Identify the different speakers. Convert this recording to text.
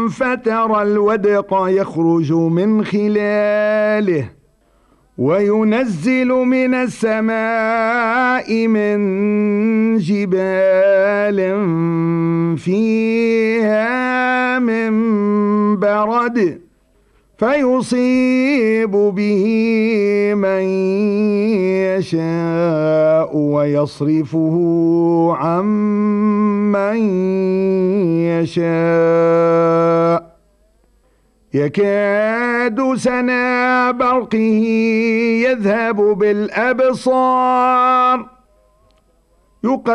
Speaker 1: فترى الودق يخرج من خلاله وينزل من السماء من جبال فيها من برد فيصيب به من يشاء ويصرفه عن من يشاء يكاد سنا برقه يذهب بالأبصار